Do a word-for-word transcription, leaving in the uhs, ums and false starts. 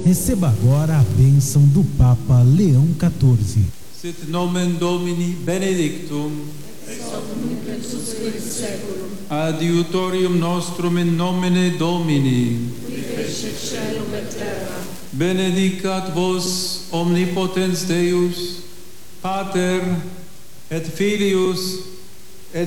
Receba agora a bênção do Papa Leão quatorze. Sit nomen Domini benedictum, adiutorium nostrum in nomine Domini, benedicat vos omnipotens Deus, Pater et Filius